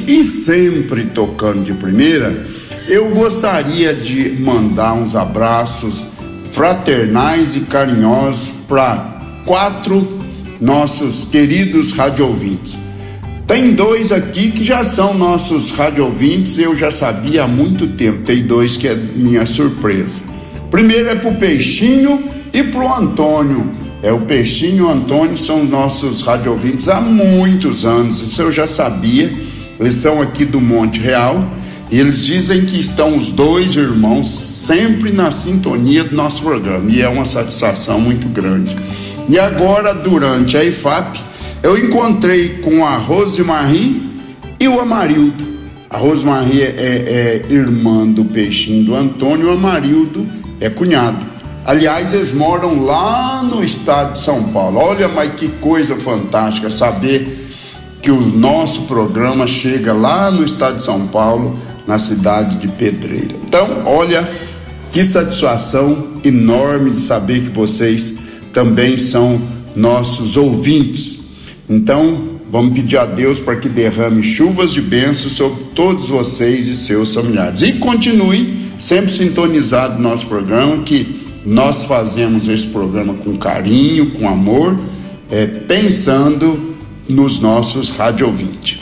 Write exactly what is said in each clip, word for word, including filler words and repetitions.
e sempre tocando de primeira, eu gostaria de mandar uns abraços fraternais e carinhosos para quatro nossos queridos radioouvintes. Tem dois aqui que já são nossos radioouvintes, eu já sabia há muito tempo. Tem dois que é minha surpresa. Primeiro é pro Peixinho e pro Antônio. É, o Peixinho e o Antônio são nossos radioouvintes há muitos anos, isso eu já sabia. Eles são aqui do Monte Real e eles dizem que estão os dois irmãos sempre na sintonia do nosso programa, e é uma satisfação muito grande. E agora, durante a I F A P, eu encontrei com a Rosemarie e o Amarildo. A Rosemarie é, é, é irmã do Peixinho do Antônio, e o Amarildo é cunhado. Aliás, eles moram lá no estado de São Paulo. Olha, mas que coisa fantástica saber que o nosso programa chega lá no estado de São Paulo, na cidade de Pedreira. Então, olha, que satisfação enorme de saber que vocês também são nossos ouvintes. Então, vamos pedir a Deus para que derrame chuvas de bênçãos sobre todos vocês e seus familiares. E continue sempre sintonizado no nosso programa, que nós fazemos esse programa com carinho, com amor, é, pensando nos nossos radioouvintes.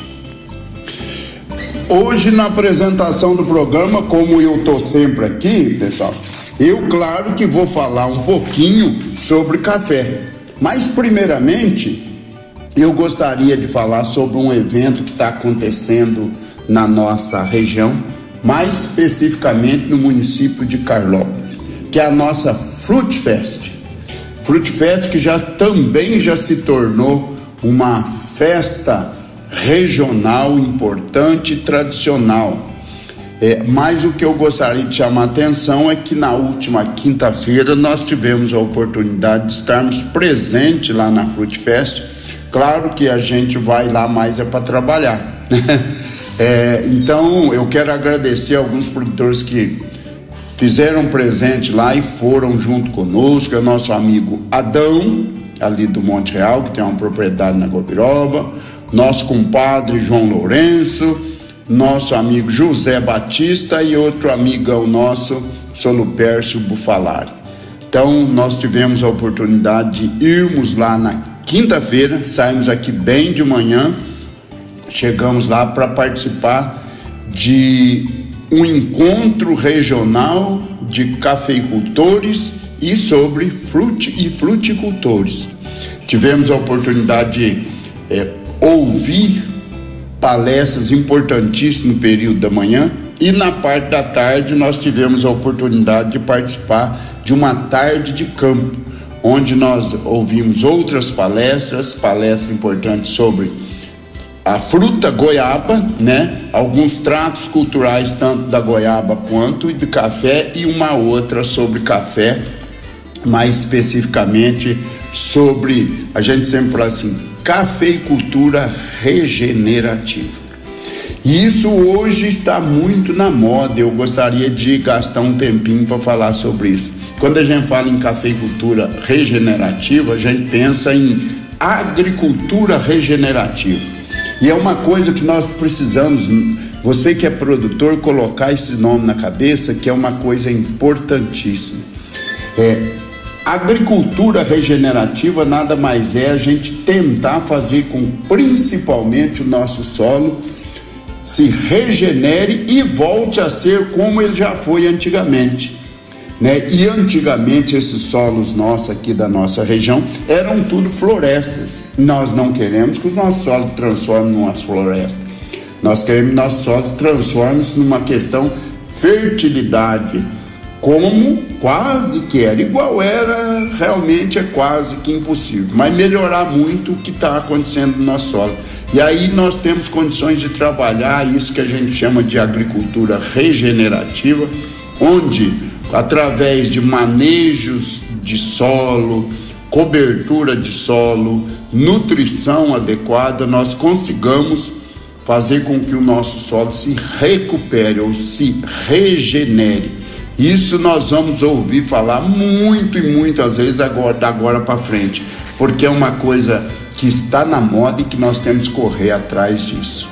Hoje, na apresentação do programa, como eu estou sempre aqui, pessoal, eu, claro que vou falar um pouquinho sobre café. Mas, primeiramente, eu gostaria de falar sobre um evento que está acontecendo na nossa região, mais especificamente no município de Carlópolis, que é a nossa Fruit Fest. Fruit Fest que já também já se tornou uma festa regional importante e tradicional. É, mas o que eu gostaria de chamar a atenção é que na última quinta-feira nós tivemos a oportunidade de estarmos presentes lá na Fruit Fest. Claro que a gente vai lá mais é para trabalhar. É, então eu quero agradecer a alguns produtores que fizeram presente lá e foram junto conosco. É o nosso amigo Adão, ali do Monte Real, que tem uma propriedade na Guabiroba, nosso compadre João Lourenço, nosso amigo José Batista e outro amigão nosso, Solupércio Bufalari. Então nós tivemos a oportunidade de irmos lá na quinta-feira, saímos aqui bem de manhã, chegamos lá para participar de um encontro regional de cafeicultores e sobre frute e fruticultores. Tivemos a oportunidade de é, ouvir palestras importantíssimas no período da manhã, e na parte da tarde nós tivemos a oportunidade de participar de uma tarde de campo, onde nós ouvimos outras palestras, palestras importantes sobre a fruta goiaba, né? Alguns tratos culturais tanto da goiaba quanto de café, e uma outra sobre café, mais especificamente sobre, a gente sempre fala assim, cafeicultura regenerativa. E isso hoje está muito na moda. Eu gostaria de gastar um tempinho para falar sobre isso. Quando a gente fala em cafeicultura regenerativa, a gente pensa em agricultura regenerativa. E é uma coisa que nós precisamos, você que é produtor, colocar esse nome na cabeça, que é uma coisa importantíssima. É, agricultura regenerativa nada mais é a gente tentar fazer com principalmente o nosso solo se regenere e volte a ser como ele já foi antigamente, né? E antigamente esses solos nossos aqui da nossa região eram tudo florestas. Nós não queremos que os nossos solos transformem numa floresta. Nós queremos que nossos solos transformem-se numa questão fertilidade, como quase que era, igual era, realmente é quase que impossível, mas melhorar muito o que está acontecendo no nosso solo. E aí nós temos condições de trabalhar isso que a gente chama de agricultura regenerativa, onde através de manejos de solo, cobertura de solo, nutrição adequada, nós consigamos fazer com que o nosso solo se recupere ou se regenere. Isso nós vamos ouvir falar muito e muitas vezes agora, da agora para frente, porque é uma coisa que está na moda e que nós temos que correr atrás disso.